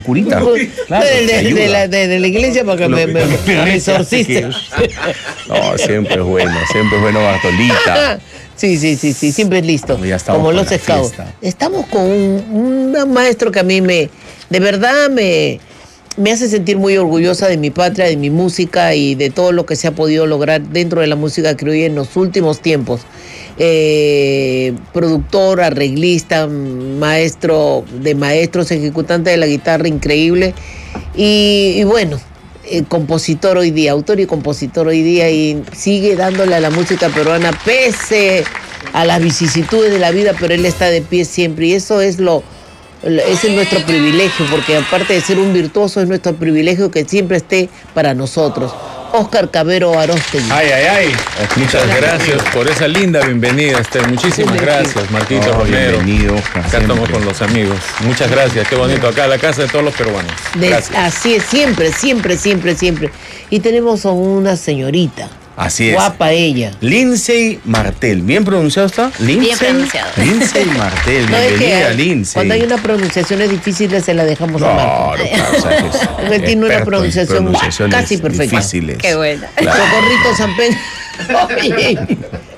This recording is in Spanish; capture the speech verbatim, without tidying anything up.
Curita. Claro, de, de, de, la, de, de la iglesia para que me, me, me, me exorciste. No, siempre es bueno, siempre es bueno Bartolita. Sí, sí, sí, sí, siempre es listo. Como los scouts. Estamos con un, un maestro que a mí me, de verdad me, me hace sentir muy orgullosa de mi patria, de mi música y de todo lo que se ha podido lograr dentro de la música criolla en los últimos tiempos. Eh, productor, arreglista, maestro de maestros, ejecutante de la guitarra increíble y, y bueno, eh, compositor hoy día, autor y compositor hoy día y sigue dándole a la música peruana pese a las vicisitudes de la vida, pero él está de pie siempre y eso es lo ese es nuestro privilegio, porque aparte de ser un virtuoso es nuestro privilegio que siempre esté para nosotros. Óscar Cavero Aróstegui. Ay, ay, ay. Muchas gracias por esa linda bienvenida, Esther. Muchísimas gracias, Martito oh, Romero. Bienvenido, Oscar. Acá estamos con los amigos. Muchas gracias. Qué bonito. Acá la casa de todos los peruanos. Gracias. Así es, siempre, siempre, siempre, siempre. Y tenemos a una señorita. Así es. Guapa ella. Lindsay Martel. ¿Bien pronunciado está? Lindsay. Bien pronunciado. Lindsay Martel. No, bienvenida, es que, Lindsay. Cuando hay una pronunciación difícil se la dejamos no, a Marco. No, claro, o sea, es él tiene una pronunciación casi perfecta. Difíciles. Qué buena. Claro. Socorrito San Pedro. Oye.